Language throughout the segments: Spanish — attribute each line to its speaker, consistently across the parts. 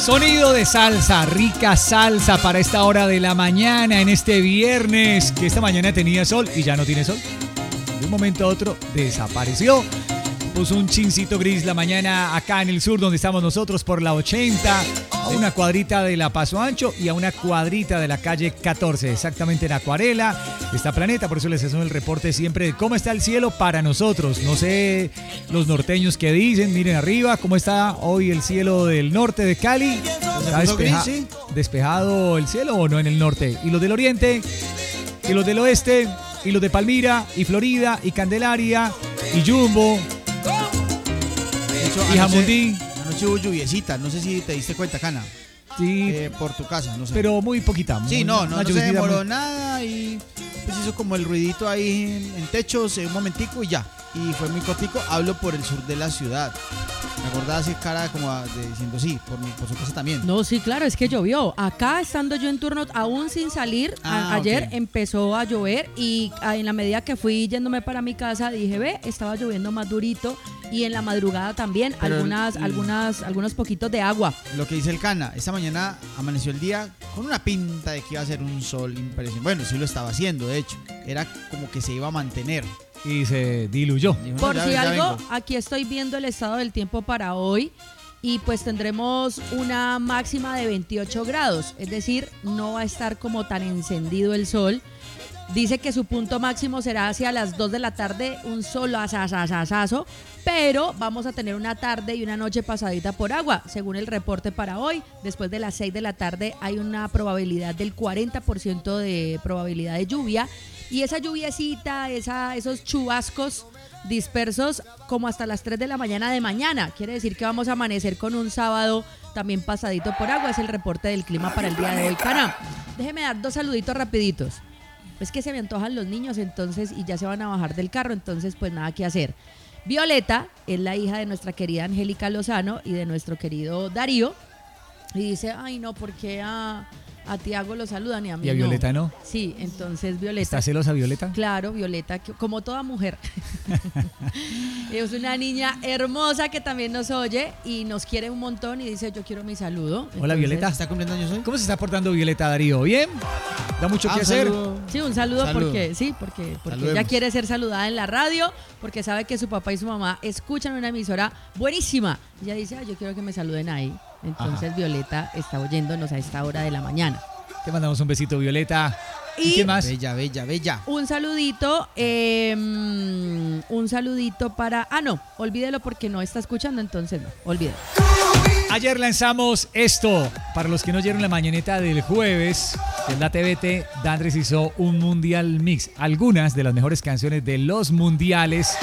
Speaker 1: Sonido de salsa, rica salsa para esta hora de la mañana, en este viernes, que esta mañana tenía sol y ya no tiene sol. De un momento a otro desapareció. Puso un chincito gris la mañana acá en el sur, donde estamos nosotros, por la 80, a una cuadrita de la Paso Ancho y a una cuadrita de la calle 14, exactamente en Acuarela. Está Planeta, por eso les hacemos el reporte siempre de cómo está el cielo para nosotros. No sé los norteños qué dicen, miren arriba, cómo está hoy el cielo del norte de Cali. ¿Está despejado el cielo o no en el norte? ¿Y los del oriente? ¿Y los del oeste? ¿Y los de Palmira? ¿Y Florida? ¿Y Candelaria? ¿Y Jumbo? ¿Y Jamundí?
Speaker 2: Anoche hubo lluviecita, no sé si te diste cuenta, Cana.
Speaker 1: Sí.
Speaker 2: Por tu casa, no sé.
Speaker 1: Pero muy poquita.
Speaker 2: Sí, no se demoró nada y pues hizo como el ruidito ahí en techos un momentico y ya. Y fue muy cortico. Hablo por el sur de la ciudad. Me acordaba así cara como diciendo sí, por su casa también.
Speaker 3: No, sí, claro, es que llovió. Acá estando yo en turno, aún sin salir, ayer empezó a llover y en la medida que fui yéndome para mi casa, dije, estaba lloviendo más durito y en la madrugada también. Pero algunos poquitos de agua.
Speaker 2: Lo que dice el Cana, esta mañana amaneció el día con una pinta de que iba a ser un sol impresionante. Bueno, sí lo estaba haciendo, de hecho. Era como que se iba a mantener.
Speaker 1: Y se diluyó.
Speaker 3: Por si algo, aquí estoy viendo el estado del tiempo para hoy y pues tendremos una máxima de 28 grados, es decir, no va a estar como tan encendido el sol. Dice que su punto máximo será hacia las 2 de la tarde, un sol asasasasazo, pero vamos a tener una tarde y una noche pasadita por agua. Según el reporte para hoy, después de las 6 de la tarde hay una probabilidad del 40% de probabilidad de lluvia. Y esa lluviecita, esos chubascos dispersos como hasta las 3 de la mañana de mañana. Quiere decir que vamos a amanecer con un sábado también pasadito por agua. Es el reporte del clima para el día de hoy. Cana, déjeme dar 2 saluditos rapiditos. Es que se me antojan los niños entonces y ya se van a bajar del carro, entonces pues nada que hacer. Violeta es la hija de nuestra querida Angélica Lozano y de nuestro querido Darío. Y dice, ay no, ¿por qué a Tiago lo saludan y a mí no?
Speaker 1: ¿Y a Violeta no?
Speaker 3: Sí, entonces Violeta.
Speaker 1: ¿Está celosa Violeta?
Speaker 3: Claro, Violeta, como toda mujer. Es una niña hermosa que también nos oye y nos quiere un montón y dice, yo quiero mi saludo.
Speaker 1: Hola,
Speaker 3: Entonces,
Speaker 1: Violeta.
Speaker 2: ¿Está cumpliendo años hoy?
Speaker 1: ¿Cómo se está portando Violeta, Darío? ¿Bien? ¿Da mucho que hacer?
Speaker 2: Saludo.
Speaker 3: Sí, un saludo. Porque
Speaker 2: Saludemos.
Speaker 3: ella quiere ser saludada en la radio, porque sabe que su papá y su mamá escuchan una emisora buenísima. Ella dice, yo quiero que me saluden ahí. Entonces Violeta está oyéndonos a esta hora de la mañana.
Speaker 1: Te mandamos un besito, Violeta. ¿Y qué más?
Speaker 2: Bella.
Speaker 3: Un saludito para... no, olvídelo porque no está escuchando, entonces no, olvídelo.
Speaker 1: Ayer lanzamos esto. Para los que no oyeron la mañaneta del jueves, en la TVT, Dandres hizo un Mundial Mix. Algunas de las mejores canciones de los mundiales.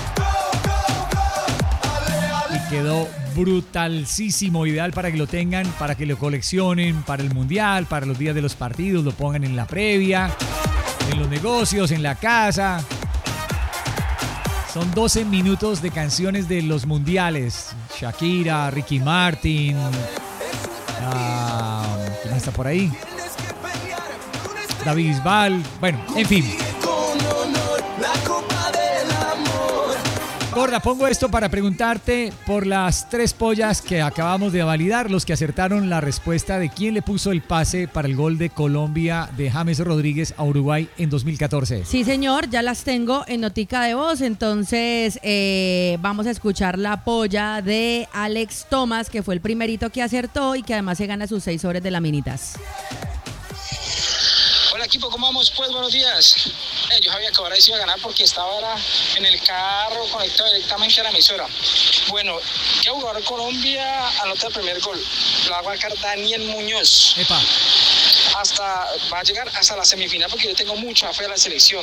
Speaker 1: Y quedó brutalísimo, ideal para que lo tengan, para que lo coleccionen para el mundial, para los días de los partidos, lo pongan en la previa, en los negocios, en la casa. Son 12 minutos de canciones de los mundiales. Shakira, Ricky Martin, ¿quién está por ahí? David Bisbal, bueno, en fin. Gorda, pongo esto para preguntarte por las 3 pollas que acabamos de validar, los que acertaron la respuesta de quién le puso el pase para el gol de Colombia de James Rodríguez a Uruguay en 2014.
Speaker 3: Sí, señor, ya las tengo en notica de voz, entonces vamos a escuchar la polla de Alex Thomas, que fue el primerito que acertó y que además se gana sus 6 sobres de laminitas.
Speaker 4: Hola equipo, ¿cómo vamos? Pues buenos días. Yo sabía que ahora sí iba a ganar porque estaba en el carro conectado directamente a la emisora. Bueno, ¿qué jugador de Colombia anota el primer gol? Lo va a marcar Daniel Muñoz.
Speaker 1: Epa.
Speaker 4: Va a llegar hasta la semifinal porque yo tengo mucha fe a la selección.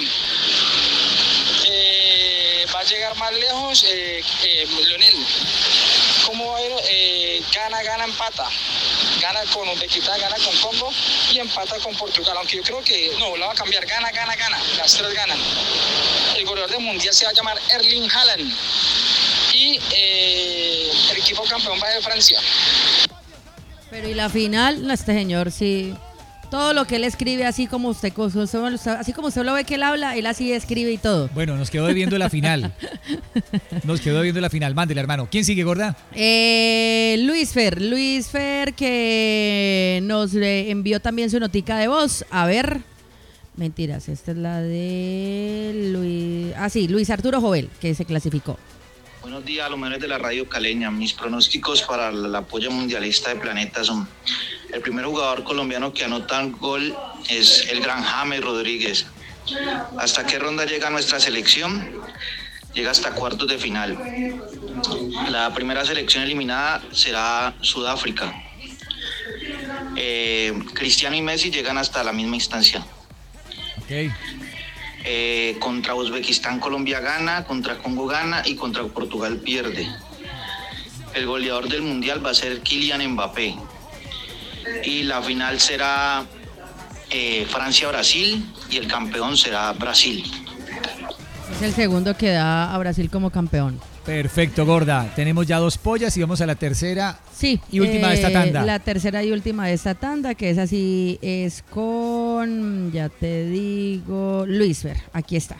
Speaker 4: Va a llegar más lejos Leonel. ¿Cómo va a ir? Gana, empata. Gana con Uzbekistán, gana con Congo y empata con Portugal. Aunque yo creo que no, la va a cambiar. Gana. Las 3 ganan. El goleador del mundial se va a llamar Erling Haaland. Y el equipo campeón va a ser Francia.
Speaker 3: Pero y la final, no, este señor sí Todo lo que él escribe, así como usted lo ve que él habla, él así escribe y todo.
Speaker 1: Bueno, nos quedó debiendo la final. Mándele, hermano. ¿Quién sigue, gorda?
Speaker 3: Luis Fer que nos envió también su notica de voz. A ver, mentiras, esta es la de Luis Arturo Jovel, que se clasificó.
Speaker 5: Buenos días a los menores de la radio caleña. Mis pronósticos para la polla mundialista de Planeta son: el primer jugador colombiano que anota un gol es el gran James Rodríguez. ¿Hasta qué ronda llega nuestra selección? Llega hasta cuartos de final. La primera selección eliminada será Sudáfrica. Cristiano y Messi llegan hasta la misma instancia.
Speaker 1: Ok.
Speaker 5: Contra Uzbekistán Colombia gana, contra Congo gana y contra Portugal pierde. El goleador del mundial va a ser Kylian Mbappé. Y la final será Francia-Brasil y el campeón será Brasil.
Speaker 3: Es el segundo que da a Brasil como campeón.
Speaker 1: Perfecto, gorda. Tenemos ya 2 pollas y vamos a la tercera y última de esta tanda.
Speaker 3: La tercera y última de esta tanda, que es así, es con, ya te digo, Luis Fer. Aquí está.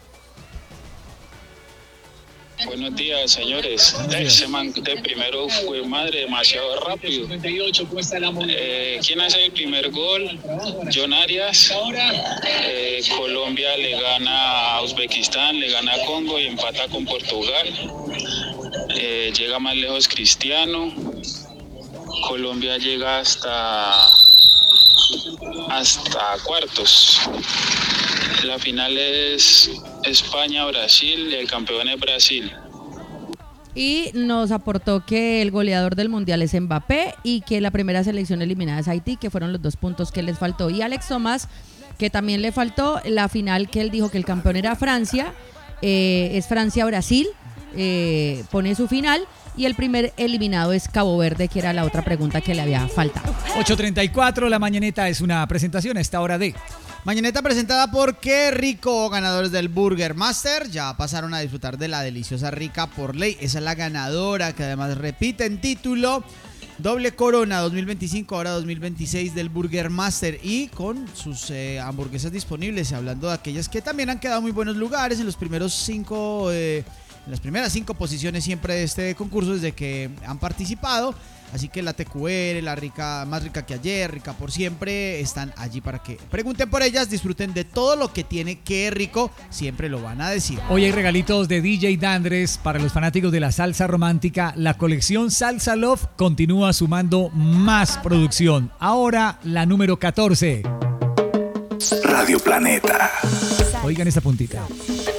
Speaker 6: Buenos días, señores. Ese man de primero fue madre demasiado rápido. ¿Quién hace el primer gol? John Arias. Colombia le gana a Uzbekistán, le gana a Congo y empata con Portugal. Llega más lejos Cristiano. Colombia llega hasta cuartos. La final es España-Brasil y el campeón es Brasil.
Speaker 3: Y nos aportó que el goleador del mundial es Mbappé y que la primera selección eliminada es Haití, que fueron los 2 puntos que les faltó. Y Alex Tomás, que también le faltó la final, que él dijo que el campeón era Francia, es Francia-Brasil, pone su final. Y el primer eliminado es Cabo Verde, que era la otra pregunta que le había faltado.
Speaker 1: 8:34, la mañaneta es una presentación a esta hora de...
Speaker 2: Mañaneta presentada por Qué Rico, ganadores del Burger Master. Ya pasaron a disfrutar de la deliciosa Rica por Ley. Esa es la ganadora, que además repite en título. Doble corona 2025, ahora 2026 del Burger Master. Y con sus hamburguesas disponibles. Hablando de aquellas que también han quedado en muy buenos lugares en los primeros 5... en las primeras 5 posiciones siempre de este concurso desde que han participado. Así que la TQR, la rica, más rica que ayer, rica por siempre, están allí para que pregunten por ellas, disfruten de todo lo que tiene Qué Rico, siempre lo van a decir.
Speaker 1: Hoy hay regalitos de DJ Dandres para los fanáticos de la salsa romántica. La colección Salsa Love continúa sumando más producción. Ahora la número 14.
Speaker 7: Radio Planeta.
Speaker 1: Oigan esta puntita.